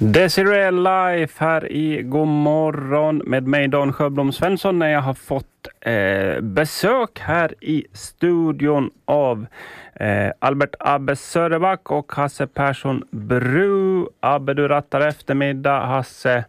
Desiree Life här i God morgon med mig Dan Sjöblom Svensson när jag har fått besök här i studion av Albert Abbe Söderback och Hasse Persson Bru. Abbe, du rattar eftermiddag, Hasse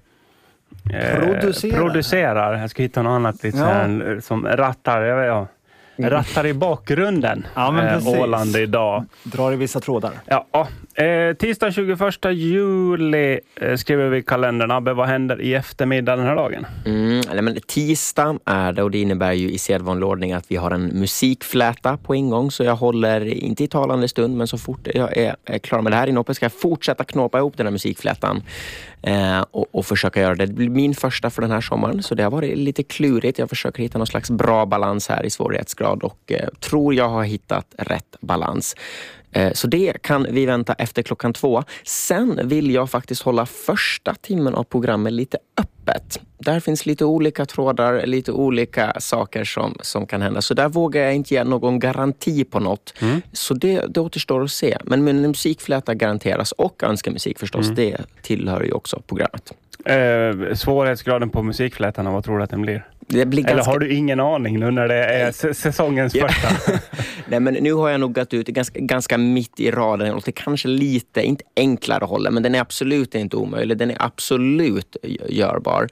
producerar. Jag ska hitta något annat lite här, som rattar, rattar i bakgrunden. Ja, men Åland idag. Drar i vissa trådar. Ja, tisdag 21 juli skriver vi i kalendern. Abbe, vad händer i eftermiddag den här dagen? Men tisdag är det, och det innebär ju i sedvanlig ordning att vi har en musikfläta på ingång. Så jag håller inte i talande stund, men så fort jag är klar med det här inhoppet ska jag fortsätta knåpa ihop den här musikflätan. Och försöka göra det. Det blir min första för den här sommaren, så det har varit lite klurigt. Jag försöker hitta någon slags bra balans här i svårighetsgrad och tror jag har hittat rätt balans. Så det kan vi vänta efter 2:00. Sen vill jag faktiskt hålla första timmen av programmet lite öppet. Där finns lite olika trådar, lite olika saker som kan hända. Så där vågar jag inte ge någon garanti på något. Så det återstår att se. Men musikfläta garanteras, och önskemusik förstås, det tillhör ju också programmet. Svårighetsgraden på musikflätarna, vad tror du att den blir? Eller har du ingen aning nu när det är säsongens första? Nej, men nu har jag nog gått ut ganska mitt i raden. Och det kanske lite, inte enklare håller, men den är absolut inte omöjlig. Den är absolut görbar.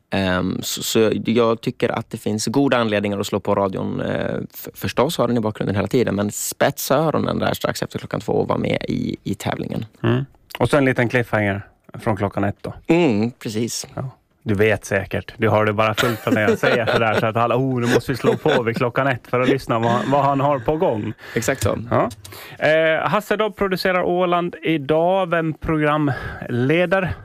Så jag tycker att det finns goda anledningar att slå på radion. Förstås har den i bakgrunden hela tiden, men spetsa öronen där strax efter 2:00 och vara med i tävlingen. Och så en liten cliffhanger från 1:00 då. Precis. Ja. Du vet säkert. Du har det bara fullt för när jag säger sådär, så att alla, nu måste vi slå på vid 1:00 för att lyssna vad han har på gång. Exakt så. Ja. Hasse då producerar Åland idag. Vem programleder?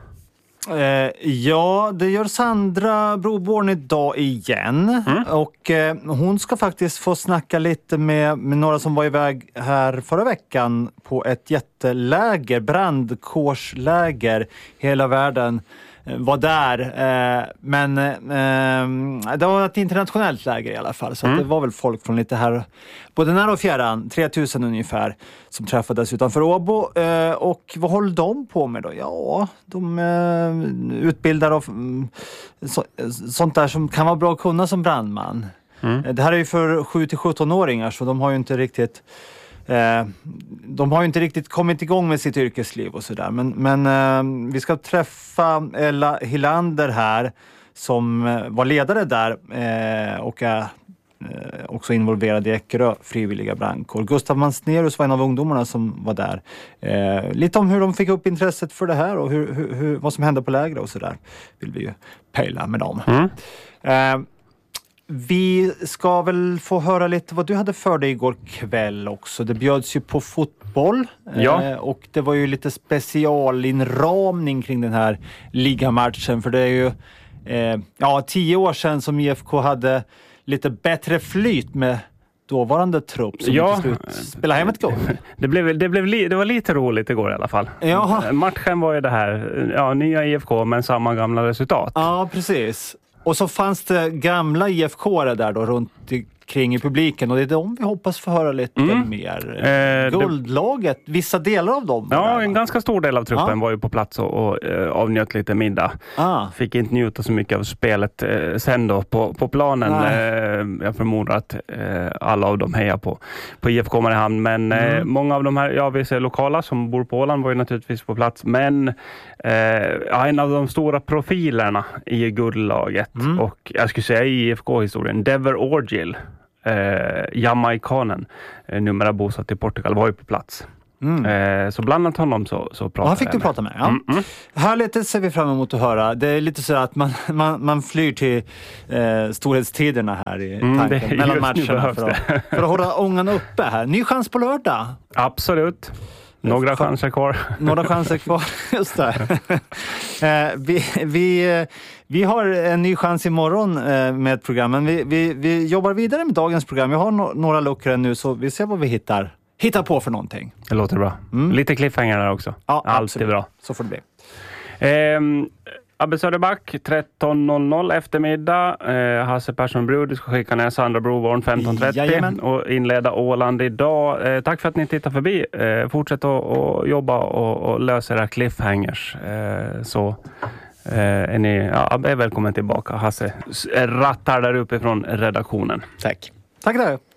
Ja, det gör Sandra Broborn idag igen. Och hon ska faktiskt få snacka lite med några som var iväg här förra veckan på ett jätteläger, brandkårsläger. Hela världen var där. Men det var ett internationellt läger i alla fall. Så att det var väl folk från lite här, både nära och fjärran, 3000 ungefär, som träffades utanför Åbo. Och vad håller de på med då? Ja, de utbildar och sånt där som kan vara bra att kunna som brandman. Det här är ju för 7-17-åringar, så de har ju inte riktigt kommit igång med sitt yrkesliv och sådär. Men vi ska träffa Ella Hilander här, som var ledare där och är också involverad i Eckerö frivilliga brandkår. Gustav Mansnerus var en av ungdomarna som var där. Lite om hur de fick upp intresset för det här och vad som hände på lägret och sådär vill vi ju pejla med dem. Vi ska väl få höra lite vad du hade för dig igår kväll också. Det bjöds ju på fotboll. Och det var ju lite specialinramning kring den här ligamatchen. För det är ju 10 år sedan som IFK hade lite bättre flyt med dåvarande trupp som till slut spelade hem ett gol. Det var lite roligt igår i alla fall. Matchen var ju det här, nya IFK men samma gamla resultat. Ja, precis. Och så fanns det gamla IFK-are där då runt kring i publiken, och det är de vi hoppas få höra lite mer. Guldlaget, vissa delar av dem. Ja, en ganska stor del av truppen var ju på plats och avnjöt lite middag. Fick inte njuta så mycket av spelet sen då på planen. Jag förmodar att alla av dem hejar på IFK Mariehamn, men många av de här, vi ser lokala som bor på Åland var ju naturligtvis på plats, men en av de stora profilerna i guldlaget och jag skulle säga i IFK-historien, Dever Orgill, jamaikanen, numera bosatt i Portugal, var ju på plats. Så bland annat honom så pratade han fick du prata med, Härligt, det ser vi fram emot att höra. Det är lite så att man flyr till storhetstiderna här i tanken, mellan matcherna för att hålla ångan uppe här. Ny chans på lördag. Absolut. Några chanser kvar. Några chanser kvar, just det. Vi har en ny chans imorgon med programmen. Vi jobbar vidare med dagens program. Vi har några luckor nu, så vi ser vad vi hittar på för någonting. Det låter bra. Lite cliffhanger där också. Ja, allt absolut. är bra. Så får det bli. Abbe Söderback 13.00 eftermiddag. Hasse Persson Brud ska skicka ner Sandra Broborn 15.30 och inleda Åland idag. Tack för att ni tittar förbi. Fortsätt att jobba och lösa era cliffhangers. Så är ni Abbe är välkommen tillbaka. Hasse rattar där uppifrån redaktionen. Tack. Tack där.